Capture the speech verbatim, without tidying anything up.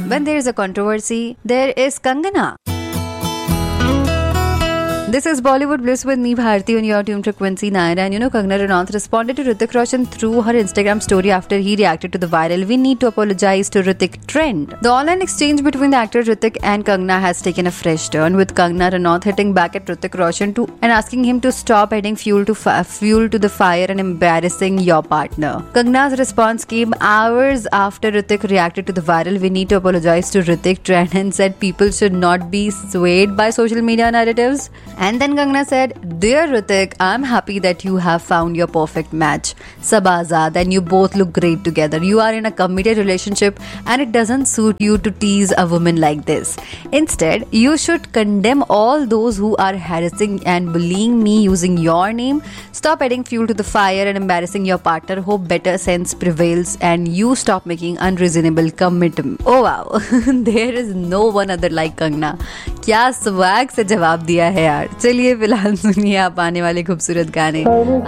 when there is a controversy, there is Kangana. This is Bollywood Bliss with me, Bharti, on your tune to Quincy Nair. And you know, Kangana Ranaut responded to Hrithik Roshan through her Instagram story after he reacted to the viral "We need to apologize to Hrithik" trend. The online exchange between the actor Hrithik and Kangana has taken a fresh turn, with Kangana Ranaut hitting back at Hrithik Roshan to and asking him to stop adding fuel to fi- fuel to the fire and embarrassing your partner. Kangana's response came hours after Hrithik reacted to the viral "We need to apologize to Hrithik" trend and said people should not be swayed by social media narratives. And then Kangana said, "Dear Hrithik, I'm happy that you have found your perfect match, Sabazad, and you both look great together. You are in a committed relationship and it doesn't suit you to tease a woman like this. Instead, you should condemn all those who are harassing and bullying me using your name. Stop adding fuel to the fire and embarrassing your partner. Hope better sense prevails and you stop making unreasonable commitment." Oh wow, there is no one other like Kangana. क्या swag से जवाब दिया है यार. चलिए फिलहाल सुनिए आप आने वाले खूबसूरत गाने.